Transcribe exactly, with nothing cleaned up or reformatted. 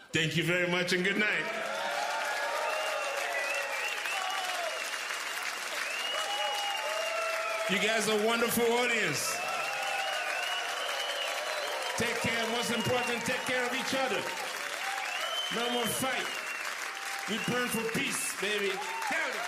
Thank you very much and good night. You guys are a wonderful audience. Take care. Most important, take care of each other. No more fight. We burn for peace, baby. Tell it.